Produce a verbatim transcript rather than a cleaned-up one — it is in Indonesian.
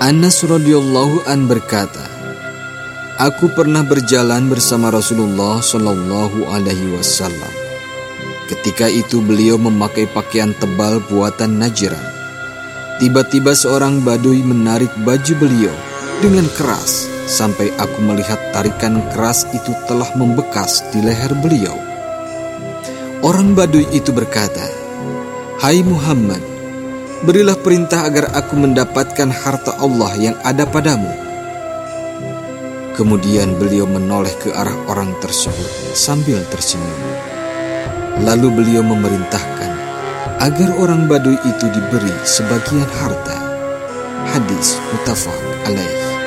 Anas radhiyallahu an berkata, aku pernah berjalan bersama Rasulullah shallallahu alaihi wasallam. Ketika itu beliau memakai pakaian tebal buatan Najran. Tiba-tiba seorang badui menarik baju beliau dengan keras sampai aku melihat tarikan keras itu telah membekas di leher beliau. Orang badui itu berkata, "Hai Muhammad, berilah perintah agar aku mendapatkan harta Allah yang ada padamu." Kemudian beliau menoleh ke arah orang tersebut sambil tersenyum. Lalu beliau memerintahkan agar orang badui itu diberi sebagian harta. Hadis muttafaq alaih.